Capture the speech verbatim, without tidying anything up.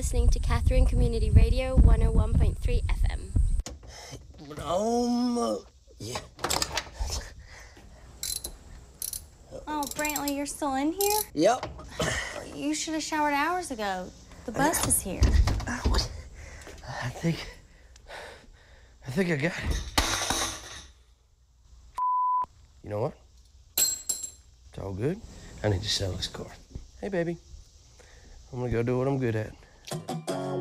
listening to Catherine Community Radio one oh one point three F M. Um, yeah. Oh, Brantley, you're still in here? Yep. You should have showered hours ago. The bus is here. I think... I think I got it. You know what? It's all good. I need to sell this car. Hey, baby. I'm gonna go do what I'm good at.